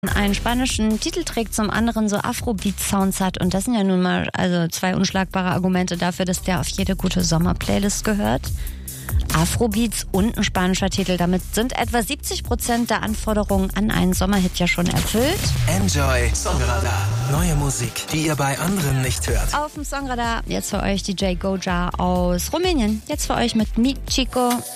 einen spanischen Titel trägt, zum anderen so Afrobeat-Sounds hat. Und das sind ja nun mal also zwei unschlagbare Argumente dafür, dass der auf jede gute Sommerplaylist gehört. Afrobeats und ein spanischer Titel. Damit sind etwa 70% der Anforderungen an einen Sommerhit ja schon erfüllt. Enjoy Songradar. Neue Musik, die ihr bei anderen nicht hört. Auf dem Songradar jetzt für euch DJ Goja aus Rumänien. Jetzt für euch mit Mi Chico.